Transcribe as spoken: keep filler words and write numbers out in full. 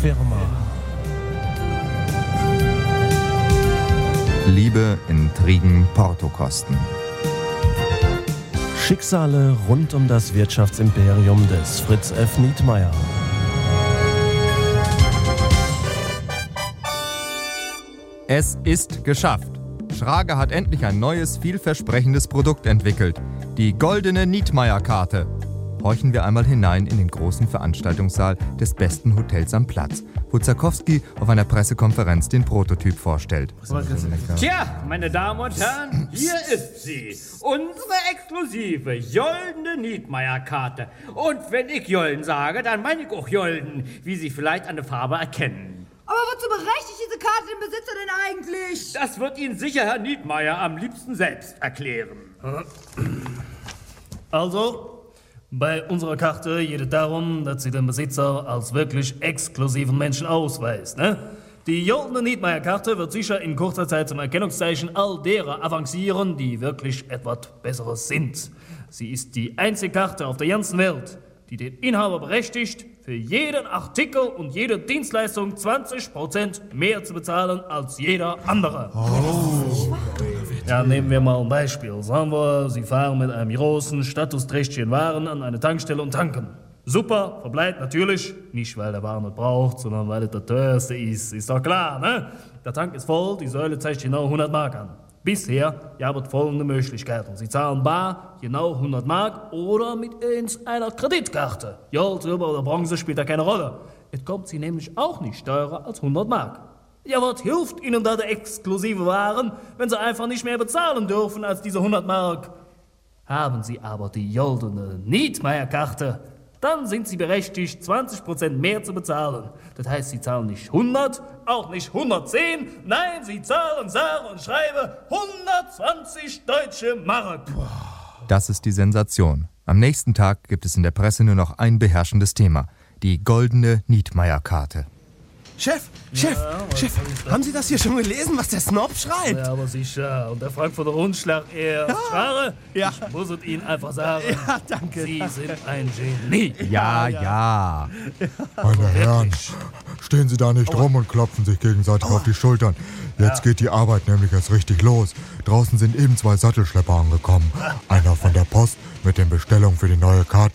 Firma. Liebe, Intrigen, Portokosten. Schicksale rund um das Wirtschaftsimperium des Fritz F. Nietmeyer. Es ist geschafft. Schrage hat endlich ein neues, vielversprechendes Produkt entwickelt. Die goldene Nietmeyer-Karte. Horchen wir einmal hinein in den großen Veranstaltungssaal des besten Hotels am Platz, wo Zarkowski auf einer Pressekonferenz den Prototyp vorstellt. Tja, meine Damen und Herren, hier ist sie. Unsere exklusive Joldene Nietmeyer-Karte. Und wenn ich Jolden sage, dann meine ich auch Jolden, wie Sie vielleicht an der Farbe erkennen. Aber wozu berechtigt diese Karte den Besitzer denn eigentlich? Das wird Ihnen sicher Herr Nietmeyer am liebsten selbst erklären. Also, bei unserer Karte geht es darum, dass sie den Besitzer als wirklich exklusiven Menschen ausweist. Ne? Die Joldene Nietmeyer-Karte wird sicher in kurzer Zeit zum Erkennungszeichen all derer avancieren, die wirklich etwas Besseres sind. Sie ist die einzige Karte auf der ganzen Welt, die den Inhaber berechtigt, für jeden Artikel und jede Dienstleistung zwanzig Prozent mehr zu bezahlen als jeder andere. Oh. Ja, nehmen wir mal ein Beispiel. Sagen wir, Sie fahren mit einem großen, statusträchtigen Waren an eine Tankstelle und tanken. Super, verbleibt natürlich. Nicht, weil der Wagen nicht braucht, sondern weil es der teuerste ist. Ist doch klar, ne? Der Tank ist voll, die Säule zeigt genau hundert Mark an. Bisher ihr habt folgende Möglichkeiten. Sie zahlen bar, genau hundert Mark oder mit einer Kreditkarte. Gold, Silber oder Bronze spielt da keine Rolle. Es kommt sie nämlich auch nicht teurer als hundert Mark. Ja, was hilft Ihnen da der exklusive Waren, wenn Sie einfach nicht mehr bezahlen dürfen als diese hundert Mark? Haben Sie aber die Joldene Nietmeyer-Karte, dann sind Sie berechtigt, zwanzig Prozent mehr zu bezahlen. Das heißt, Sie zahlen nicht hundert, auch nicht hundertzehn, nein, Sie zahlen, sage und schreibe hundertzwanzig deutsche Mark. Das ist die Sensation. Am nächsten Tag gibt es in der Presse nur noch ein beherrschendes Thema: die goldene Nietmeyer-Karte. Chef, Chef, Ja, Chef, haben Sie das hier schon gelesen, was der Snob schreibt? Ja, aber sicher. Und der Frankfurter Rundschlag, er Schware, Ja. ich muss es Ihnen einfach sagen, Ja, danke. Sie sind ein Genie. Ja, ja. Meine Herren, stehen Sie da nicht rum und klopfen sich gegenseitig auf die Schultern. Jetzt geht die Arbeit nämlich erst richtig los. Draußen sind eben zwei Sattelschlepper angekommen. Einer von der Post mit den Bestellungen für die neue Karte